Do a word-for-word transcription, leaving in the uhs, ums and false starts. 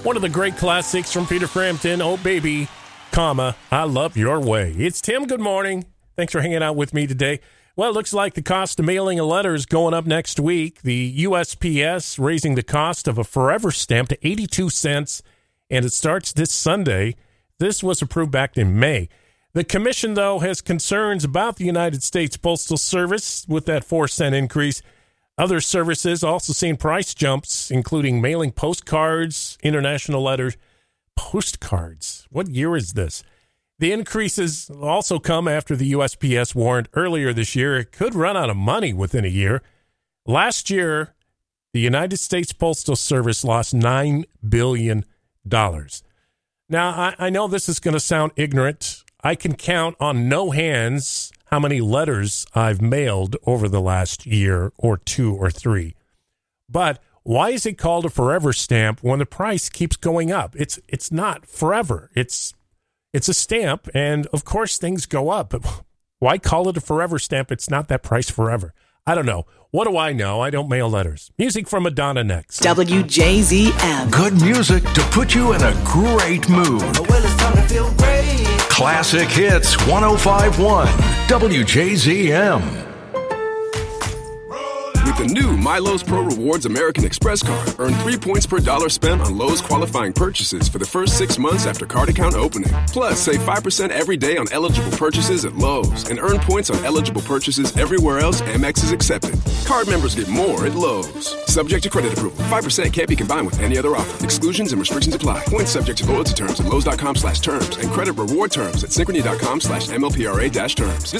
One of the great classics from Peter Frampton, Oh Baby, comma, I Love Your Way. It's Tim, good morning. Thanks for hanging out with me today. Well, it looks like the cost of mailing a letter is going up next week. The U S P S raising the cost of a forever stamp to eighty-two cents, and it starts this Sunday. This was approved back in May. The commission, though, has concerns about the United States Postal Service with that four cent increase. Other services also seeing price jumps, including mailing postcards, international letters. Postcards? What year is this? The increases also come after the U S P S warned earlier this year it could run out of money within a year. Last year, the United States Postal Service lost nine billion dollars. Now, I, I know this is going to sound ignorant. I can count on no hands how many letters I've mailed over the last year or two or three. But why is it called a forever stamp when the price keeps going up? It's it's not forever. It's it's a stamp, and of course things go up. But why call it a forever stamp? It's not that price forever. I don't know. What do I know? I don't mail letters. Music from Madonna next. W J Z M. Good music to put you in a great mood. Well, it's time to feel great. Classic Hits one oh five point one W J Z M. With the new MyLowe's Pro Rewards American Express card, earn three points per dollar spent on Lowe's qualifying purchases for the first six months after card account opening. Plus, save five percent every day on eligible purchases at Lowe's and earn points on eligible purchases everywhere else Amex is accepted. Card members get more at Lowe's. Subject to credit approval. five percent can't be combined with any other offer. Exclusions and restrictions apply. Points subject to loyalty terms at Lowe's dot com slash terms and credit reward terms at Synchrony dot com slash M L P R A dash terms.